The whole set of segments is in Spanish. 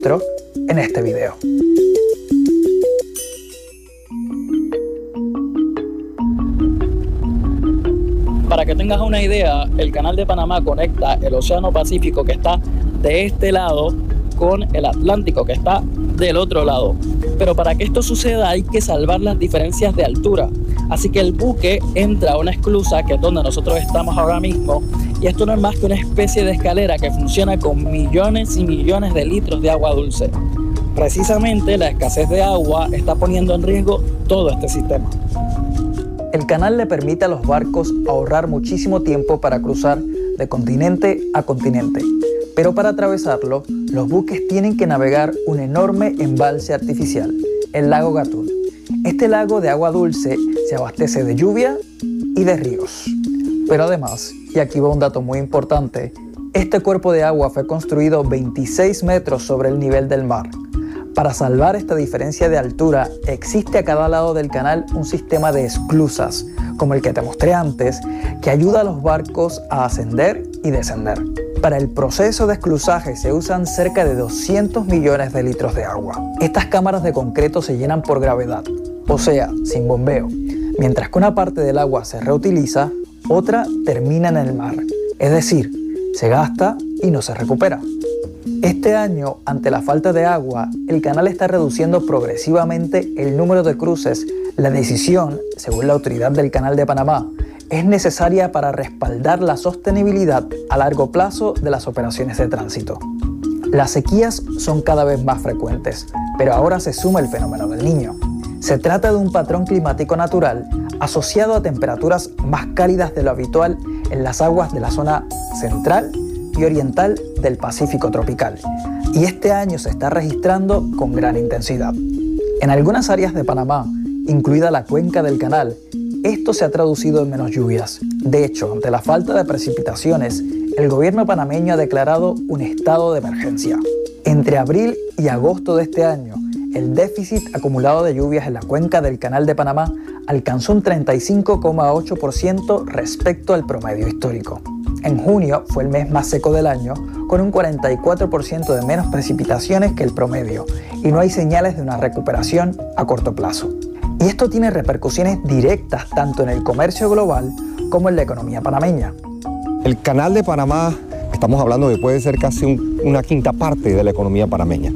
en este video. Para que tengas una idea, el Canal de Panamá conecta el Océano Pacífico, que está de este lado, con el Atlántico, que está del otro lado. Pero para que esto suceda hay que salvar las diferencias de altura. Así que el buque entra a una esclusa, que es donde nosotros estamos ahora mismo, y esto no es más que una especie de escalera que funciona con millones y millones de litros de agua dulce. Precisamente la escasez de agua está poniendo en riesgo todo este sistema. El canal le permite a los barcos ahorrar muchísimo tiempo para cruzar de continente a continente. Pero para atravesarlo, los buques tienen que navegar un enorme embalse artificial, el lago Gatún. Este lago de agua dulce se abastece de lluvia y de ríos. Pero además, y aquí va un dato muy importante, este cuerpo de agua fue construido 26 metros sobre el nivel del mar. Para salvar esta diferencia de altura, existe a cada lado del canal un sistema de esclusas, como el que te mostré antes, que ayuda a los barcos a ascender y descender. Para el proceso de esclusaje se usan cerca de 200 millones de litros de agua. Estas cámaras de concreto se llenan por gravedad, o sea, sin bombeo. Mientras que una parte del agua se reutiliza, otra termina en el mar. Es decir, se gasta y no se recupera. Este año, ante la falta de agua, el canal está reduciendo progresivamente el número de cruces. La decisión, según la autoridad del Canal de Panamá, es necesaria para respaldar la sostenibilidad a largo plazo de las operaciones de tránsito. Las sequías son cada vez más frecuentes, pero ahora se suma el fenómeno del Niño. Se trata de un patrón climático natural asociado a temperaturas más cálidas de lo habitual en las aguas de la zona central y oriental del Pacífico tropical, y este año se está registrando con gran intensidad. En algunas áreas de Panamá, incluida la cuenca del canal, esto se ha traducido en menos lluvias. De hecho, ante la falta de precipitaciones, el gobierno panameño ha declarado un estado de emergencia. Entre abril y agosto de este año, el déficit acumulado de lluvias en la cuenca del Canal de Panamá alcanzó un 35,8% respecto al promedio histórico. En junio fue el mes más seco del año, con un 44% de menos precipitaciones que el promedio, y no hay señales de una recuperación a corto plazo. Y esto tiene repercusiones directas tanto en el comercio global como en la economía panameña. El Canal de Panamá, estamos hablando de puede ser casi una quinta parte de la economía panameña.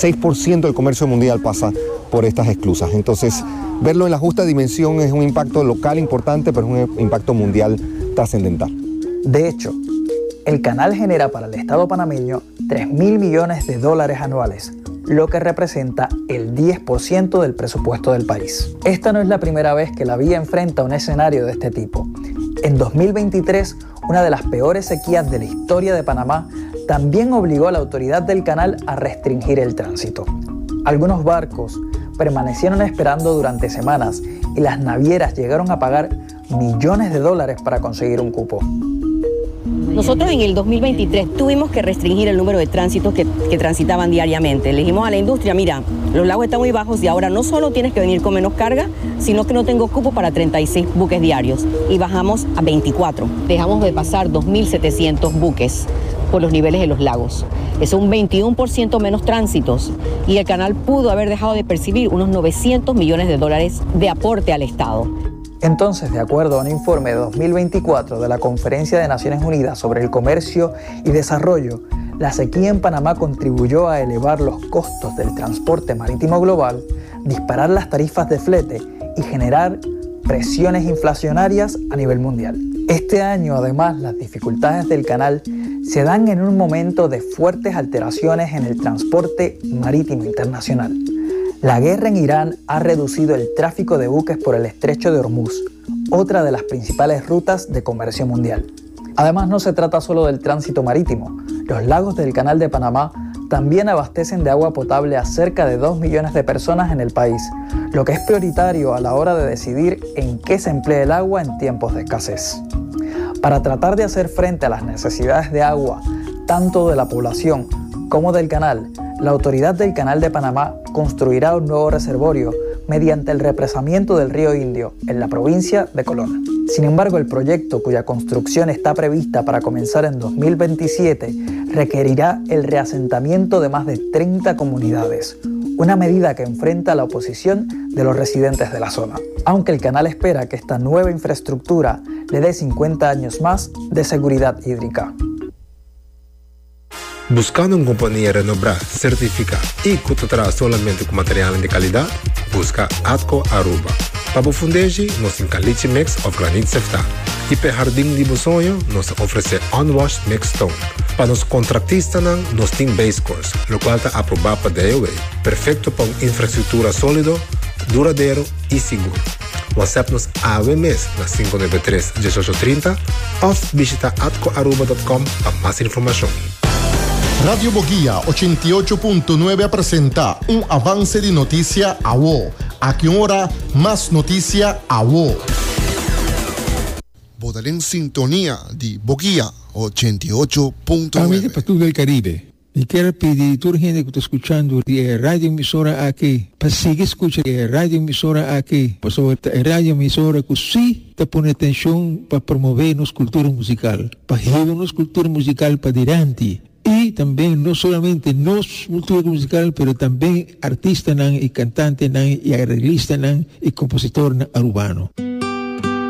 6% del comercio mundial pasa por estas esclusas. Entonces, verlo en la justa dimensión es un impacto local importante, pero es un impacto mundial trascendental. De hecho, el canal genera para el Estado panameño 3.000 millones de dólares anuales, lo que representa el 10% del presupuesto del país. Esta no es la primera vez que la vía enfrenta un escenario de este tipo. En 2023, una de las peores sequías de la historia de Panamá también obligó a la autoridad del canal a restringir el tránsito. Algunos barcos permanecieron esperando durante semanas y las navieras llegaron a pagar millones de dólares para conseguir un cupo. Nosotros en el 2023 tuvimos que restringir el número de tránsitos que transitaban diariamente. Le dijimos a la industria, mira, los lagos están muy bajos y ahora no solo tienes que venir con menos carga, sino que no tengo cupo para 36 buques diarios. Y bajamos a 24. Dejamos de pasar 2.700 buques por los niveles de los lagos. Eso es un 21% menos tránsitos. Y el canal pudo haber dejado de percibir unos 900 millones de dólares de aporte al Estado. Entonces, de acuerdo a un informe de 2024 de la Conferencia de Naciones Unidas sobre el Comercio y Desarrollo, la sequía en Panamá contribuyó a elevar los costos del transporte marítimo global, disparar las tarifas de flete y generar presiones inflacionarias a nivel mundial. Este año, además, las dificultades del canal se dan en un momento de fuertes alteraciones en el transporte marítimo internacional. La guerra en Irán ha reducido el tráfico de buques por el estrecho de Hormuz, otra de las principales rutas de comercio mundial. Además, no se trata solo del tránsito marítimo. Los lagos del Canal de Panamá también abastecen de agua potable a cerca de 2 millones de personas en el país, lo que es prioritario a la hora de decidir en qué se emplea el agua en tiempos de escasez. Para tratar de hacer frente a las necesidades de agua, tanto de la población como del canal, la autoridad del Canal de Panamá construirá un nuevo reservorio mediante el represamiento del río Indio en la provincia de Colón. Sin embargo, el proyecto, cuya construcción está prevista para comenzar en 2027, requerirá el reasentamiento de más de 30 comunidades, una medida que enfrenta la oposición de los residentes de la zona. Aunque el canal espera que esta nueva infraestructura le dé 50 años más de seguridad hídrica. Buscando una compañía renombrada, certificada y que te trae solamente con material de calidad, busca Atco Aruba. Para fundeji, nos encalite mix of granite sefta. E para jardim de sonho, nos oferece unwashed mixed stone. Para los contratistas, nos tem base course, lo cual está aprobado para DOA. Perfecto para una infraestructura sólido, duradeiro e seguro. WhatsApp-nos AWMES na 593-1830 ou visita atcoaruba.com para más información. Radio Boguía 88.9 presenta un avance de noticia a WO. A qué hora más noticia a WO. Votar en sintonía de Boguía 88.9. Amiga para todo el Caribe. E quero pedir a toda a gente que está escutando a rádio emissora aqui, para seguir escutando a rádio emissora aqui, para a rádio emissora que sim está pondo atenção para promover nossa cultura musical, para levar nossa cultura musical para adiante. E também, não somente nossa cultura musical, mas também artistas e cantantes e arreglistas e compositores urbanos.